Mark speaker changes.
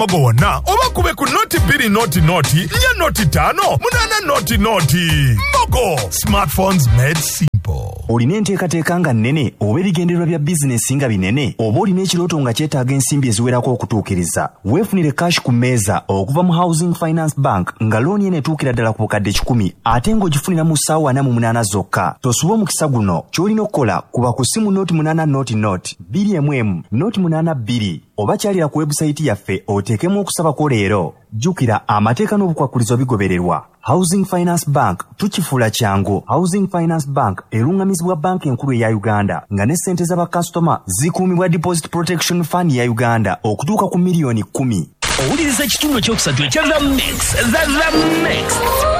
Speaker 1: Ogo wonna oba kube ku noti 2 noti lya noti 5 8 noti. Mogo smartphones made simple.
Speaker 2: Olina enteekateeka nga nnene oba ebigendererwa bya bizinesi nga binene oba olina ekirooto nga kyetaaga ensimbi eziwerako okutuukiriza. Weefunire cash ku mmeeza okuva mu Housing Finance Bank nga looni eno etuukira ddala ku bukadde 10 ate ng'ogifunira mu ssaawa 48 zokka. Tosuba omukisa guno ky'olina okukola kuba ku ssimu noti 8 noti 2 noti 82 oba kyalira ku webusayiti yaffe oteekemu okusaba kwo leero. Jjukira amateeka n'obukwakkulizo bigobererwa. Housing Finance Bank tukifuula kyangu. Housing Finance Bank erungamizibwa banka enkulu eya Uganda nga ne ssente z'abakasitoma zikuumibwa Deposit Protection Fund ya Uganda okutuuka ku miliyoni 10.
Speaker 3: Owuliriza ekitundu ekyokusatu ekya The Mix. The Mix.